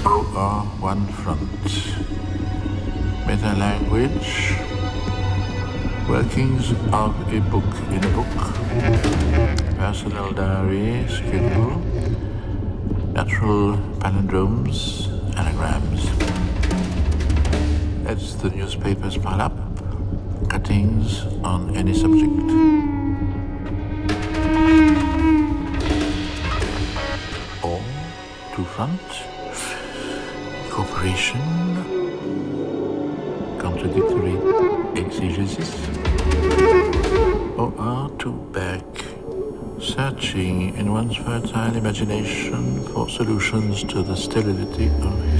OR one front. Meta-language. Workings of a book in a book. Personal diary, schedule. Natural palindromes, anagrams. As the newspapers pile up, cuttings on any subject. Or, to front, cooperation, contradictory exegesis. Or to back, searching in one's fertile imagination for solutions to the sterility of